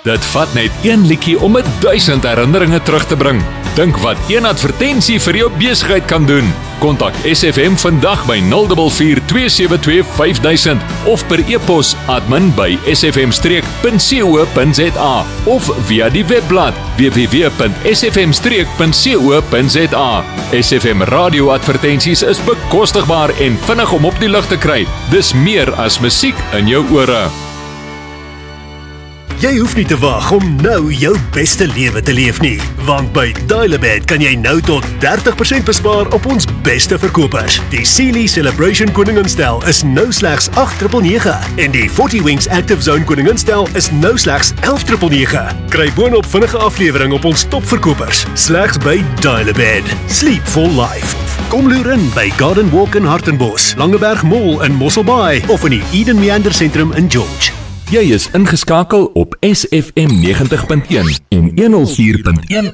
Dit vat net een liedjie om 1000 herinneringe terug te bring. Dink wat een advertensie vir jou besigheid kan doen. Kontak SFM vandag by 044 272 5000 of per e-pos admin@sfm-streek.co.za of via die webblad www.sfm-streek.co.za. SFM radio advertensies is bekostigbaar en vinnig om op die lug te kry. Dis meer as musiek in jou ore. Jy hoef nie te wag om nou jou beste lewe te leef nie, want by Dial-A-Bed kan jy nou tot 30% bespaar op ons beste verkopers. Die Sealy Celebration Koninginstel is nou slegs 8,999 en die 40 Wings Active Zone Koninginstel is nou slegs 11,999. Kry boonop vinnige aflewering op ons topverkopers, slegs by Dial-A-Bed. Sleep for life. Kom loer in by Garden Walk in Hartenbos, Langeberg Mall in Mosselbaai of in die Eden Meander Sentrum in George. Jy is ingeskakel op SFM 90.1 en 104.1